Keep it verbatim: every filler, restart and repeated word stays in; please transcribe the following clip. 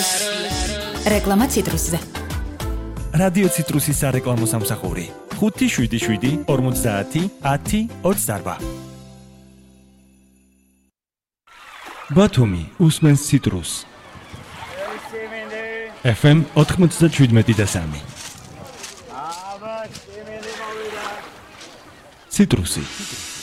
რეკლამა ციტრუსზე. რადიო ციტრუსის სარეკლამო სამსახური ხუთი შვიდი შვიდი ორმოცდაათი ათი ოცდაარბა. ბათუმი უსმენს ციტრუს. ეფ ემ ოთხმოცდაშვიდმეტი და სამი. ციტრუსი.